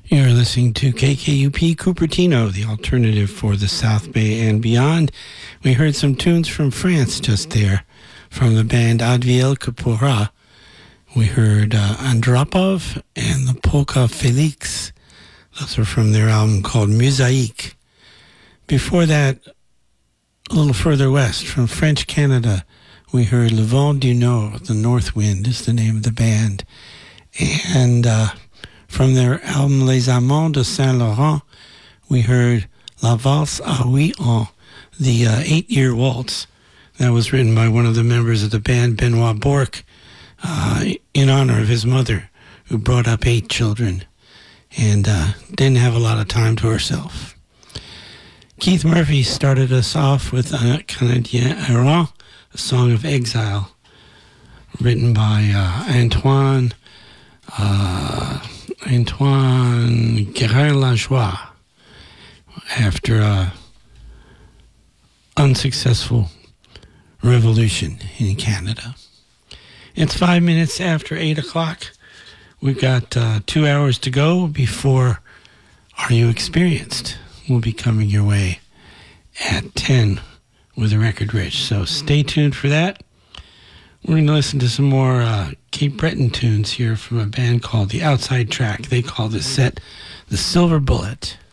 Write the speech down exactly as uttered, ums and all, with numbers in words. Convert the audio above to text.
You're listening to K K U P Cupertino, the alternative for the South Bay and beyond. We heard some tunes from France just there, from the band Adviel que Pourra. We heard uh, Andropov and the Polka Felix. Those are from their album called Mosaïque. Before that, a little further west, from French Canada, we heard Le Vent du Nord, the North Wind is the name of the band. And uh, from their album Les Amants de Saint Laurent, we heard La Valse à huit ans, the uh, eight-year waltz. That was written by one of the members of the band, Benoit Bourque, uh, in honor of his mother, who brought up eight children and uh, didn't have a lot of time to herself. Keith Murphy started us off with Un Canadien Errant, a song of exile, written by uh, Antoine uh, Antoine Guérin-Lajoie after a unsuccessful revolution in Canada. It's five minutes after eight o'clock. We've got uh, two hours to go before Are You Experienced will be coming your way at ten with a record rich. So stay tuned for that. We're going to listen to some more uh, Cape Breton tunes here from a band called The Outside Track. They call this set The Silver Bullet.